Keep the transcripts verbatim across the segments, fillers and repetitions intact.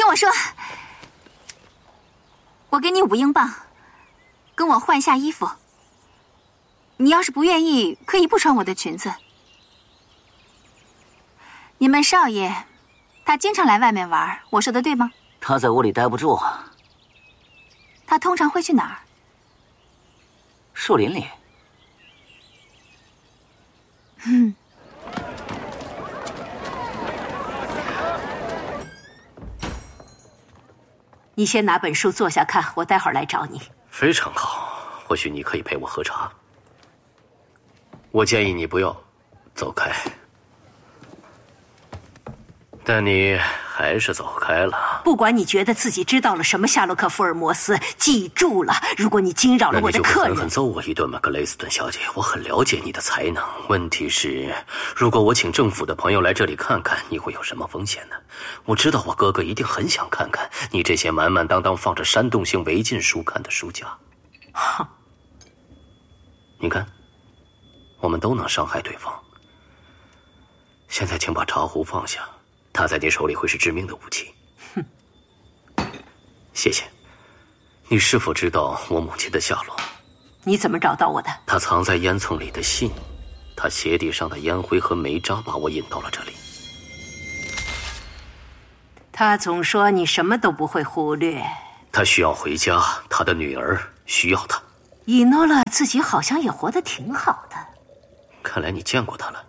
听我说，我给你五英镑，跟我换下衣服。你要是不愿意，可以不穿我的裙子。你们少爷，他经常来外面玩，我说的对吗？ 他在屋里待不住啊。 他通常会去哪儿？ 树林里。 嗯。 你先拿本书坐下看，我待会儿来找你。 非常好，或许你可以陪我喝茶。我建议你不要走开，但你还是走开了。 不管你觉得自己知道了什么，夏洛克·福尔摩斯，记住了，如果你惊扰了我的客人， 那你就狠狠揍我一顿吧，格雷斯顿小姐。我很了解你的才能。问题是，如果我请政府的朋友来这里看看，你会有什么风险呢？我知道我哥哥一定很想看看你这些满满当当放着煽动性违禁书刊的书架。你看，我们都能伤害对方。现在请把茶壶放下，它在你手里会是致命的武器。 哼， 谢谢。你是否知道我母亲的下落？ 你怎么找到我的？ 她藏在烟囱里的信，她鞋底上的烟灰和煤渣把我引到了这里。 他总说你什么都不会忽略。 他需要回家，他的女儿需要他。 伊诺拉自己好像也活得挺好的。 看来你见过他了。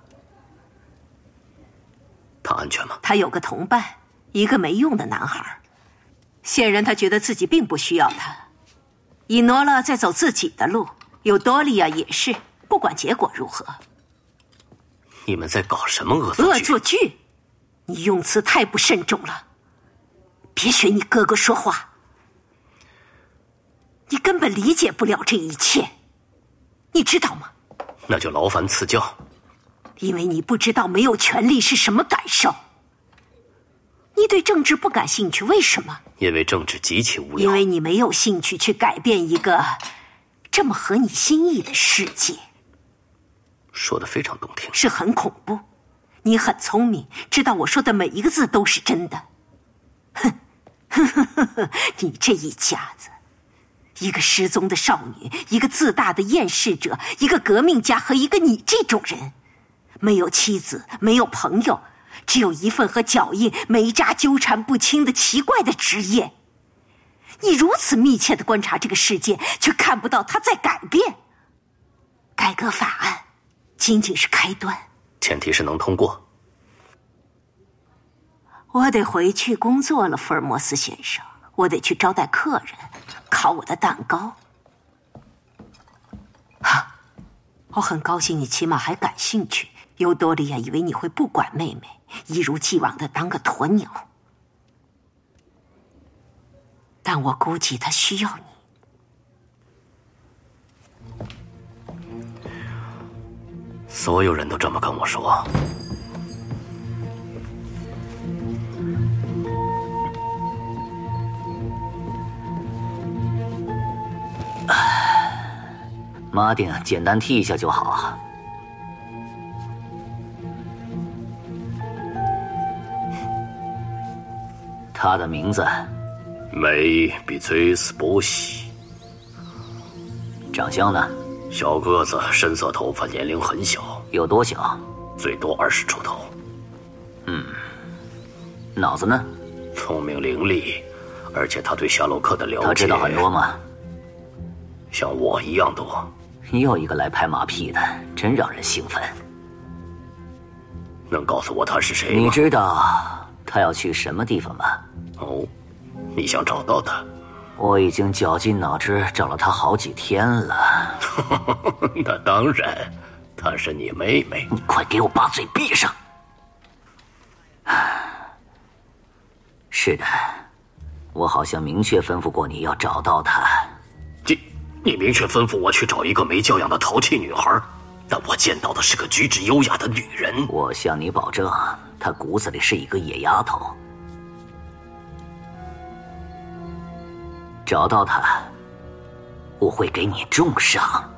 他安全吗？ 他有个同伴，一个没用的男孩。显然他觉得自己并不需要他。伊诺拉在走自己的路，有多利亚也是，不管结果如何。 你们在搞什么恶作剧？ 恶作剧？你用词太不慎重了。别学你哥哥说话，你根本理解不了这一切，你知道吗？ 那就劳烦赐教。 因为你不知道没有权利是什么感受。你对政治不感兴趣，为什么？ 因为政治极其无聊。 因为你没有兴趣去改变一个这么合你心意的世界。 说得非常动听。 是很恐怖。你很聪明，知道我说的每一个字都是真的。哼，呵呵呵呵，你这一家子，一个失踪的少女，一个自大的厌世者，一个革命家和一个你这种人，没有妻子，没有朋友，只有一份和脚印、煤渣纠缠不清的奇怪的职业。你如此密切地观察这个世界，却看不到它在改变。改革法案仅仅是开端。 前提是能通过。 我得回去工作了，福尔摩斯先生。我得去招待客人，烤我的蛋糕。哈，我很高兴你起码还感兴趣。尤多利亚以为你会不管妹妹，一如既往的当个鸵鸟，但我估计她需要你。 所有人都这么跟我说。 马丁，简单踢一下就好。他的名字梅比崔斯波西。 长相呢？ 小个子，深色头发，年龄很小。 有多小？ 最多二十出头。 嗯，脑子呢？ 聪明伶俐，而且他对夏洛克的了解， 他知道很多吗？ 像我一样多。 又一个来拍马屁的，真让人兴奋。 能告诉我他是谁吗？ 你知道他要去什么地方吗？ 哦，你想找到他？ 我已经绞尽脑汁找了他好几天了。 那当然，她是你妹妹。 你快给我把嘴闭上！是的，我好像明确吩咐过你要找到她。 这，你明确吩咐我去找一个没教养的淘气女孩，但我见到的是个举止优雅的女人。 我向你保证，她骨子里是一个野丫头。找到她，我会给你重赏。